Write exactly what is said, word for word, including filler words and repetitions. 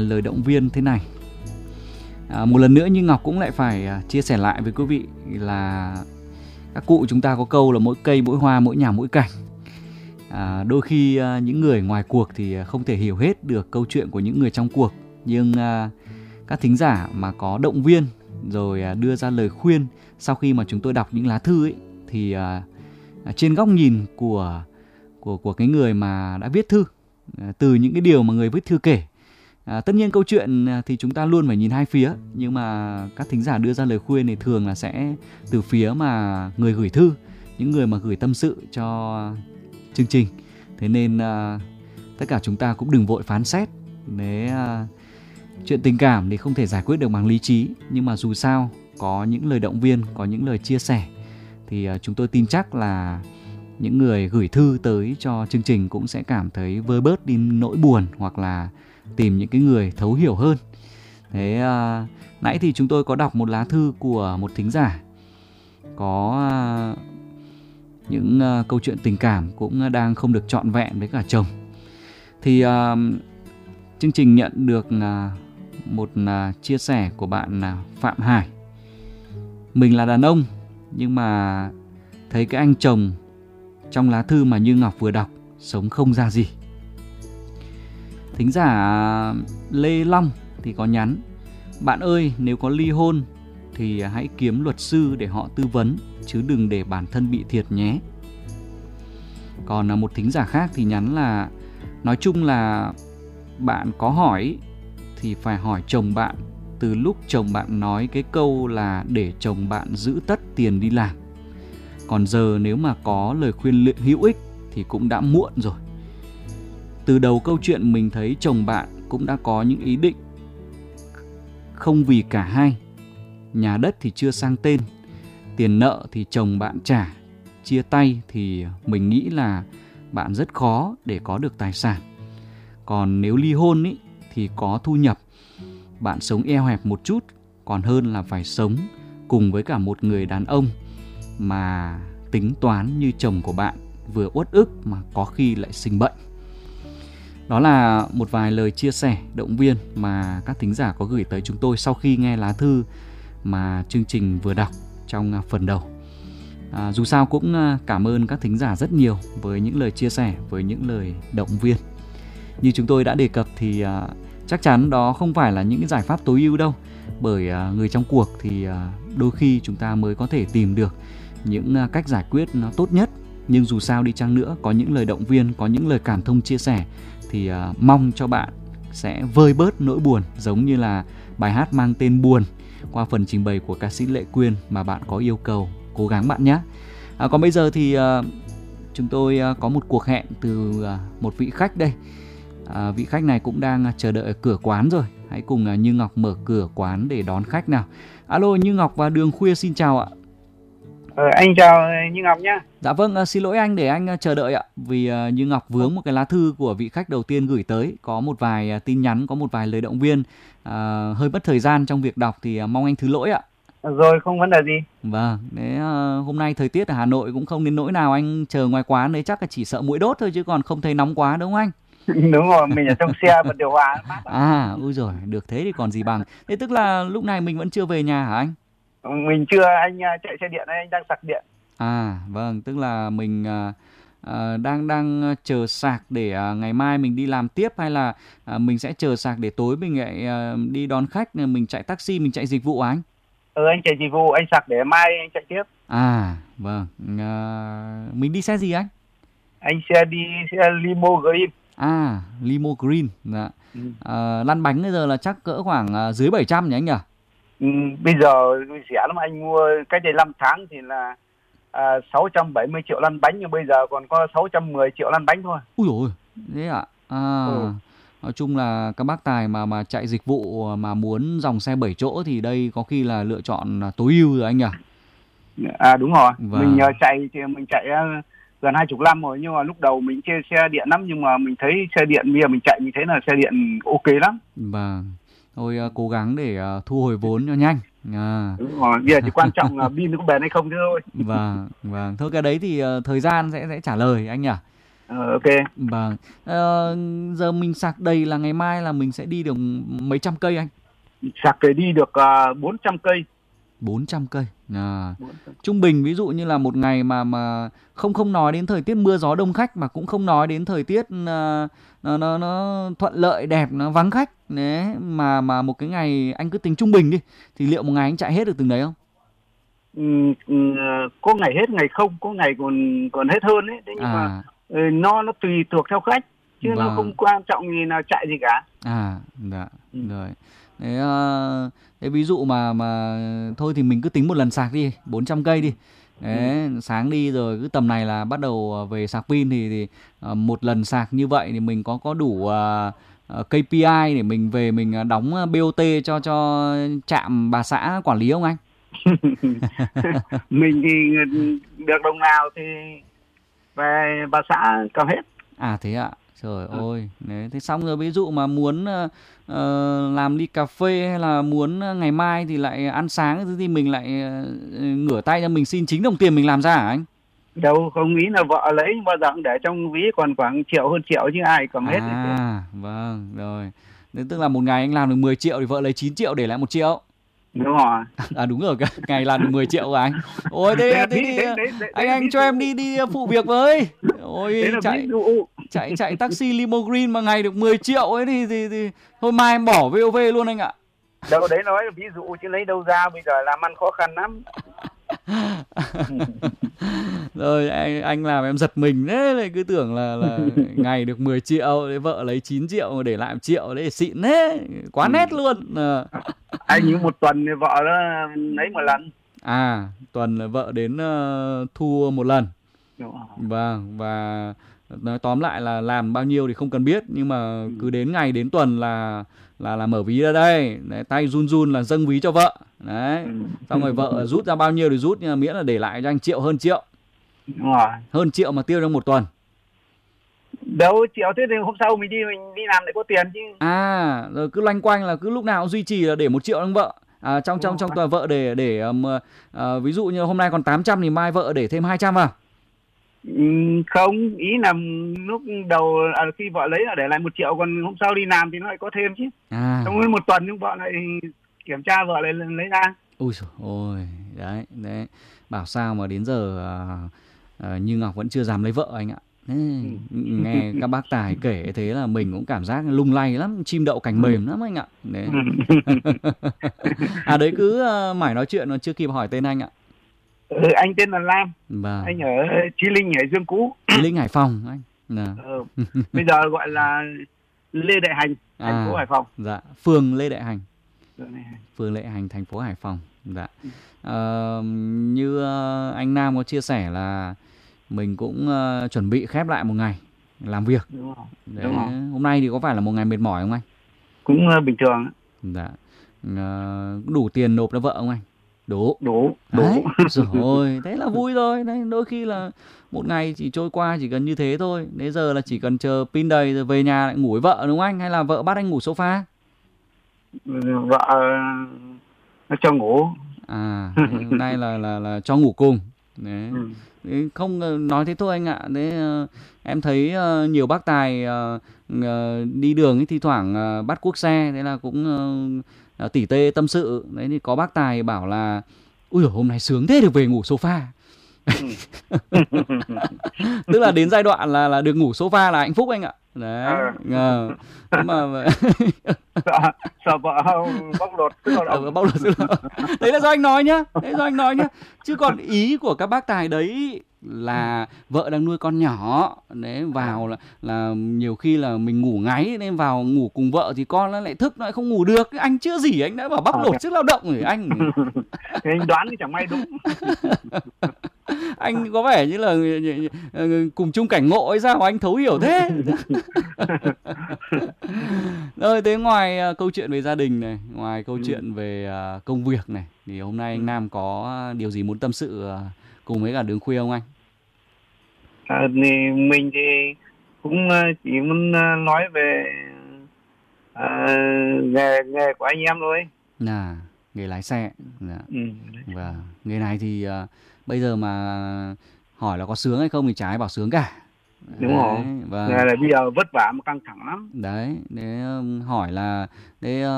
lời động viên thế này. À, một lần nữa Như Ngọc cũng lại phải à, chia sẻ lại với quý vị là các cụ chúng ta có câu là mỗi cây mỗi hoa, mỗi nhà mỗi cảnh. À, đôi khi à, những người ngoài cuộc thì không thể hiểu hết được câu chuyện của những người trong cuộc, nhưng à, các thính giả mà có động viên rồi à, đưa ra lời khuyên sau khi mà chúng tôi đọc những lá thư ấy, thì à, trên góc nhìn của của của cái người mà đã viết thư, à, từ những cái điều mà người viết thư kể. À, tất nhiên câu chuyện thì chúng ta luôn phải nhìn hai phía, nhưng mà các thính giả đưa ra lời khuyên thì thường là sẽ từ phía mà người gửi thư, những người mà gửi tâm sự cho chương trình. Thế nên à, tất cả chúng ta cũng đừng vội phán xét. Đấy, à, chuyện tình cảm thì không thể giải quyết được bằng lý trí, nhưng mà dù sao có những lời động viên, có những lời chia sẻ thì à, chúng tôi tin chắc là những người gửi thư tới cho chương trình cũng sẽ cảm thấy vơi bớt đi nỗi buồn, hoặc là tìm những cái người thấu hiểu hơn. Thế à, nãy thì chúng tôi có đọc một lá thư của một thính giả có à, những à, câu chuyện tình cảm cũng đang không được trọn vẹn với cả chồng. Thì à, chương trình nhận được à, một à, chia sẻ của bạn à, Phạm Hải. Mình là đàn ông, nhưng mà thấy cái anh chồng trong lá thư mà Như Ngọc vừa đọc sống không ra gì. Thính giả Lê Long thì có nhắn: bạn ơi, nếu có ly hôn thì hãy kiếm luật sư để họ tư vấn, chứ đừng để bản thân bị thiệt nhé. Còn một thính giả khác thì nhắn là: nói chung là bạn có hỏi thì phải hỏi chồng bạn từ lúc chồng bạn nói cái câu là để chồng bạn giữ tất tiền đi làm. Còn giờ nếu mà có lời khuyên hữu ích thì cũng đã muộn rồi. Từ đầu câu chuyện mình thấy chồng bạn cũng đã có những ý định không vì cả hai. Nhà đất thì chưa sang tên, tiền nợ thì chồng bạn trả, chia tay thì mình nghĩ là bạn rất khó để có được tài sản. Còn nếu ly hôn ý, thì có thu nhập, bạn sống eo hẹp một chút, còn hơn là phải sống cùng với cả một người đàn ông mà tính toán như chồng của bạn, vừa uất ức mà có khi lại sinh bệnh. Đó là một vài lời chia sẻ động viên mà các thính giả có gửi tới chúng tôi sau khi nghe lá thư mà chương trình vừa đọc trong phần đầu. À, dù sao cũng cảm ơn các thính giả rất nhiều với những lời chia sẻ, với những lời động viên. Như chúng tôi đã đề cập thì à, chắc chắn đó không phải là những giải pháp tối ưu đâu. Bởi à, người trong cuộc thì à, đôi khi chúng ta mới có thể tìm được những à, cách giải quyết nó tốt nhất. Nhưng dù sao đi chăng nữa, có những lời động viên, có những lời cảm thông chia sẻ thì uh, mong cho bạn sẽ vơi bớt nỗi buồn, giống như là bài hát mang tên Buồn qua phần trình bày của ca sĩ Lệ Quyên mà bạn có yêu cầu. Cố gắng bạn nhé. À, còn bây giờ thì uh, chúng tôi uh, có một cuộc hẹn từ uh, một vị khách đây. À, vị khách này cũng đang uh, chờ đợi ở cửa quán rồi. Hãy cùng uh, Như Ngọc mở cửa quán để đón khách nào. Alo, Như Ngọc và Đường Khuya xin chào ạ. Ờ, anh chào Như Ngọc nhé. Dạ vâng, uh, xin lỗi anh để anh uh, chờ đợi ạ. Vì uh, Như Ngọc vướng một cái lá thư của vị khách đầu tiên gửi tới. Có một vài uh, tin nhắn, có một vài lời động viên. uh, Hơi mất thời gian trong việc đọc thì uh, mong anh thứ lỗi ạ. Rồi, không vấn đề gì. Vâng, đấy, uh, hôm nay thời tiết ở Hà Nội cũng không đến nỗi nào. Anh chờ ngoài quán đấy chắc là chỉ sợ muỗi đốt thôi, chứ còn không thấy nóng quá đúng không anh? Đúng rồi, mình ở trong xe bật điều hòa mát. À, ui rồi, được thế thì còn gì bằng. Thế tức là lúc này mình vẫn chưa về nhà hả anh? Mình chưa, anh chạy xe điện, anh đang sạc điện. À, vâng, tức là mình uh, uh, đang đang chờ sạc để uh, ngày mai mình đi làm tiếp, hay là uh, mình sẽ chờ sạc để tối mình lại uh, đi đón khách, mình chạy taxi, mình chạy dịch vụ à anh? Ừ, anh chạy dịch vụ, anh sạc để mai anh chạy tiếp. À, vâng. Uh, mình đi xe gì anh? Anh sẽ đi xe Limo Green. À, Limo Green. Dạ. Ừ. Uh, lăn bánh bây giờ là chắc cỡ khoảng uh, dưới bảy trăm nhỉ anh nhỉ? Ừ, bây giờ rẻ lắm, anh mua cách đây năm tháng thì là à, sáu trăm bảy mươi triệu lăn bánh, nhưng bây giờ còn có sáu trăm mười triệu lăn bánh thôi. Ui dồi, thế ạ. À, ừ. Nói chung là các bác tài mà mà chạy dịch vụ mà muốn dòng xe bảy chỗ thì đây có khi là lựa chọn tối ưu rồi anh nhỉ? À đúng rồi, Vâng. Mình uh, chạy thì mình chạy uh, gần hai chục năm rồi, nhưng mà lúc đầu mình chơi xe điện lắm, nhưng mà mình thấy xe điện bây giờ mình chạy mình thấy là xe điện ok lắm. Vâng. Thôi uh, cố gắng để uh, thu hồi vốn cho nhanh. À. Đúng rồi, bây giờ chỉ quan trọng là pin nó có bền hay không thế thôi. Vâng, vâng. Thôi cái đấy thì uh, thời gian sẽ sẽ trả lời anh nhỉ. Ờ, ok. Vâng. Ờ, giờ mình sạc đầy là ngày mai là mình sẽ đi được mấy trăm cây anh? Sạc thì đi được uh, bốn trăm cây. bốn trăm cây. À. Trung bình ví dụ như là một ngày mà mà không không nói đến thời tiết mưa gió đông khách, mà cũng không nói đến thời tiết uh, nó, nó nó thuận lợi đẹp, nó vắng khách đấy, mà mà một cái ngày anh cứ tính trung bình đi thì liệu một ngày anh chạy hết được từng đấy không? Ừ, ừ, có ngày hết ngày không, có ngày còn còn hết hơn đấy. Thế nhưng À. mà ừ, nó nó tùy thuộc theo khách chứ Vâng. nó không quan trọng gì là chạy gì cả. À, dạ, Ừ. rồi. Thế, uh, thế ví dụ mà mà thôi thì mình cứ tính một lần sạc đi, bốn trăm cây đi. Đấy, ừ. Sáng đi rồi cứ tầm này là bắt đầu về sạc pin thì, thì uh, một lần sạc như vậy thì mình có có đủ uh, uh, ca pê i để mình về mình đóng bê o tê cho cho trạm bà xã quản lý không anh? Mình thì được đồng nào thì về bà xã cầm hết. À thế ạ. Trời ừ. ơi, đấy, thế xong rồi ví dụ mà muốn uh, làm ly cà phê hay là muốn ngày mai thì lại ăn sáng thì mình lại uh, ngửa tay cho mình xin chính đồng tiền mình làm ra hả anh? Đâu, không nghĩ là vợ lấy bao giờ cũng để trong ví còn khoảng triệu hơn triệu chứ ai cầm à, hết. À, vâng, rồi. Thế tức là một ngày anh làm được mười triệu thì vợ lấy chín triệu để lại một triệu. Đúng rồi. À đúng rồi, ngày làm được mười triệu rồi anh. Ôi thế, thế thì đấy, đấy, đấy, anh anh cho em đi đi phụ việc với. Ôi chạy chạy chạy taxi limo green mà ngày được mười triệu ấy thì thì, thì thôi mai em bỏ vê o vê luôn anh ạ. Đâu đấy nói là ví dụ chứ lấy đâu ra, bây giờ làm ăn khó khăn lắm. Rồi anh, anh làm em giật mình đấy, lại cứ tưởng là là ngày được mười triệu, đấy vợ lấy chín triệu để lại một triệu đấy, xịn thế, quá ừ. nét luôn. À. Anh như một tuần thì vợ đó lấy một lần. À, tuần là vợ đến uh, thu một lần. Đúng rồi. Vâng, và nói tóm lại là làm bao nhiêu thì không cần biết, nhưng mà ừ. cứ đến ngày đến tuần là là là mở ví ra đây, đấy, tay run run là dâng ví cho vợ. Đấy. Ừ. Xong rồi vợ rút ra bao nhiêu thì rút, nhưng mà miễn là để lại cho anh triệu hơn triệu. Đúng rồi. Hơn triệu mà tiêu trong một tuần. Đâu triệu thế thì hôm sau mình đi mình đi làm để có tiền chứ. À, rồi cứ loanh quanh là cứ lúc nào cũng duy trì là để một triệu trong vợ. À, trong trong trong tuần vợ để để um, uh, ví dụ như hôm nay còn tám trăm thì mai vợ để thêm hai trăm vào. Không, ý là lúc đầu à, khi vợ lấy là để lại một triệu, còn hôm sau đi làm thì nó lại có thêm chứ. À. Trong một tuần nhưng vợ lại kiểm tra vợ lại lấy ra. Ui dồi ôi, đấy, đấy. Bảo sao mà đến giờ uh, uh, Như Ngọc vẫn chưa dám lấy vợ anh ạ. Thế, ừ. Nghe các bác Tài kể thế là mình cũng cảm giác lung lay lắm, chim đậu cành mềm lắm anh ạ. Đấy. À đấy cứ uh, mãi nói chuyện mà chưa kịp hỏi tên anh ạ. Ừ, anh tên là Lam. Vâng. Anh ở Chí Linh, Hải Dương cũ. Chí Linh, Hải Phòng anh. Ừ. Bây giờ gọi là Lê Đại Hành, thành à, phố Hải Phòng. Dạ, phường Lê Đại Hành. Phường Lê Đại Hành, thành phố Hải Phòng. Dạ. À, như uh, anh Nam có chia sẻ là mình cũng uh, chuẩn bị khép lại một ngày làm việc. Đúng rồi. Đấy, đúng rồi. Hôm nay thì có phải là một ngày mệt mỏi không anh? Cũng uh, bình thường. Dạ. Uh, đủ tiền nộp cho vợ không anh? Đủ. Đủ. Đủ. Rồi, thế là vui rồi. Đấy, đôi khi là một ngày chỉ trôi qua chỉ cần như thế thôi. Đến giờ là chỉ cần chờ pin đầy rồi về nhà lại ngủ với vợ đúng không anh? Hay là vợ bắt anh ngủ sofa? Vợ nó cho ngủ. À, hôm nay là là là cho ngủ cùng. Đấy. Ừ. Không nói thế thôi anh ạ. Đấy, em thấy nhiều bác Tài đi đường ấy, thi thoảng bắt cuốc xe, thế là cũng tỉ tê tâm sự. Đấy thì có bác Tài bảo là ui dồi, hôm nay sướng thế được về ngủ sofa. Tức là đến giai đoạn là là được ngủ sofa là hạnh phúc anh ạ. Đấy. À. À, mà sợ, sợ vợ bóc lột sức lao động. Bóc lột sức lao động. Đấy là do anh nói nhá. Đấy là do anh nói nhá. Chứ còn ý của các bác Tài đấy là vợ đang nuôi con nhỏ, đấy vào là là nhiều khi là mình ngủ ngáy nên vào ngủ cùng vợ thì con nó lại thức, nó lại không ngủ được. Anh chưa gì anh đã bảo bóc lột sức lao động rồi anh. Thì anh đoán thì chẳng may đúng. Anh có vẻ như là cùng chung cảnh ngộ hay sao anh thấu hiểu thế. Rồi thế ngoài uh, câu chuyện về gia đình này, ngoài câu ừ. chuyện về uh, công việc này, thì hôm nay anh Nam có điều gì muốn tâm sự uh, cùng với cả Đường Khuya không anh? À, thì mình thì cũng uh, chỉ muốn uh, nói về uh, nghề nghề của anh em thôi. À, nghề lái xe. Dạ. Ừ. Và nghề này thì uh, bây giờ mà hỏi là có sướng hay không thì chả ai bảo sướng cả. Đúng rồi. Vâng. Là bây giờ vất vả mà căng thẳng lắm. Đấy, để hỏi là đấy